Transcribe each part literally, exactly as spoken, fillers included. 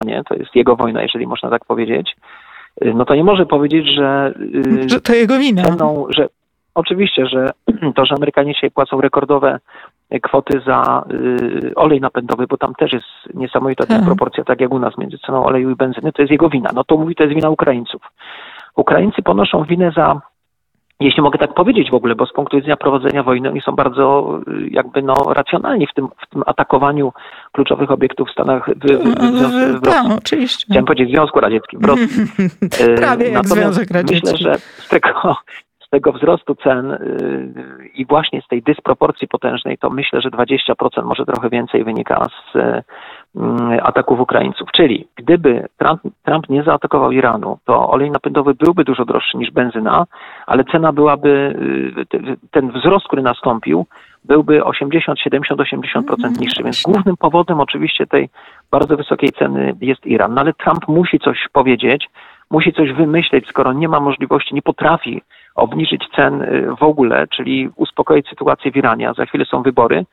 to jest jego wojna, jeżeli można tak powiedzieć, no to nie może powiedzieć, że... Że to jego wina. Ceną, że, oczywiście, że to, że Amerykanie dzisiaj płacą rekordowe kwoty za y, olej napędowy, bo tam też jest niesamowita ta proporcja, tak jak u nas, między ceną oleju i benzyny, to jest jego wina. No to mówi, to jest wina Ukraińców. Ukraińcy ponoszą winę za, jeśli mogę tak powiedzieć w ogóle, bo z punktu widzenia prowadzenia wojny oni są bardzo y, jakby no racjonalni w tym, w tym atakowaniu kluczowych obiektów w Stanach, w, w, w, w, w Tak, oczywiście. Chciałem powiedzieć w Związku Radzieckim, w Rosji. Prawie jak Związek Radziecki. Myślę, że z tego... tego wzrostu cen yy, i właśnie z tej dysproporcji potężnej, to myślę, że dwadzieścia procent, może trochę więcej wynika z yy, ataków Ukraińców. Czyli gdyby Trump, Trump nie zaatakował Iranu, to olej napędowy byłby dużo droższy niż benzyna, ale cena byłaby, yy, ten wzrost, który nastąpił, byłby osiemdziesiąt, siedemdziesiąt, osiemdziesiąt procent niższy. Więc głównym powodem oczywiście tej bardzo wysokiej ceny jest Iran. No ale Trump musi coś powiedzieć, musi coś wymyśleć, skoro nie ma możliwości, nie potrafi obniżyć cen w ogóle, czyli uspokoić sytuację w Iranie, a za chwilę są wybory,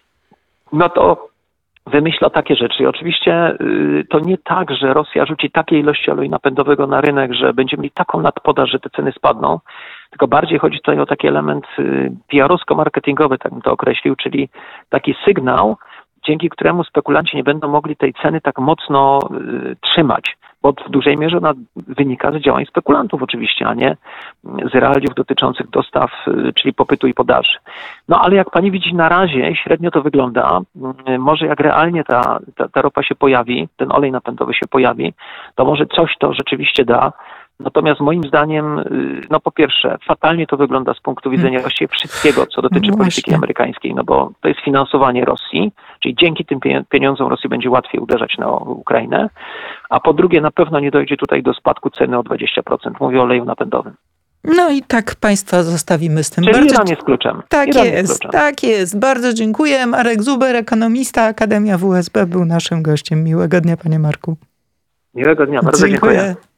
no to wymyśla takie rzeczy. I oczywiście to nie tak, że Rosja rzuci takiej ilości oleju napędowego na rynek, że będziemy mieli taką nadpodaż, że te ceny spadną, tylko bardziej chodzi tutaj o taki element P R owsko-marketingowy, tak bym to określił, czyli taki sygnał, dzięki któremu spekulanci nie będą mogli tej ceny tak mocno y, trzymać, bo w dużej mierze ona wynika z działań spekulantów oczywiście, a nie z realiów dotyczących dostaw, y, czyli popytu i podaży. No ale jak pani widzi, na razie średnio to wygląda. Y, może jak realnie ta, ta, ta ropa się pojawi, ten olej napędowy się pojawi, to może coś to rzeczywiście da. Natomiast moim zdaniem, no po pierwsze, fatalnie to wygląda z punktu widzenia właściwie wszystkiego, co dotyczy No polityki amerykańskiej, no bo to jest finansowanie Rosji, czyli dzięki tym pieniądzom Rosji będzie łatwiej uderzać na Ukrainę, a po drugie na pewno nie dojdzie tutaj do spadku ceny o dwadzieścia procent, mówię o oleju napędowym. No i tak państwa zostawimy z tym. Czyli Bardzo... Iran jest kluczem. Tak Iran jest, jest kluczem. tak jest. Bardzo dziękuję. Marek Zuber, ekonomista, Akademia W S B, był naszym gościem. Miłego dnia, panie Marku. Miłego dnia, bardzo dziękuję. dziękuję.